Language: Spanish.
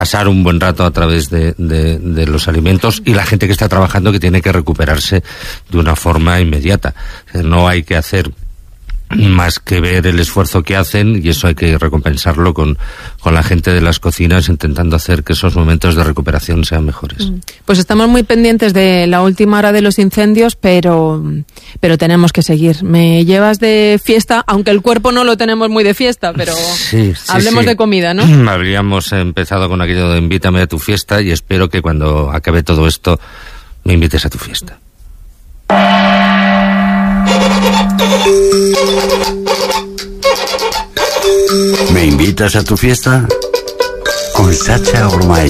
pasar un buen rato a través de los alimentos, y la gente que está trabajando, que tiene que recuperarse de una forma inmediata. No hay que hacer más que ver el esfuerzo que hacen, y eso hay que recompensarlo con la gente de las cocinas, intentando hacer que esos momentos de recuperación sean mejores. Pues estamos muy pendientes de la última hora de los incendios, pero tenemos que seguir. Me llevas de fiesta, aunque el cuerpo no lo tenemos muy de fiesta, pero sí, hablemos de comida, ¿no? Habríamos empezado con aquello de invítame a tu fiesta, y espero que cuando acabe todo esto me invites a tu fiesta. ¿Me invitas a tu fiesta? Con Sacha Ormaella.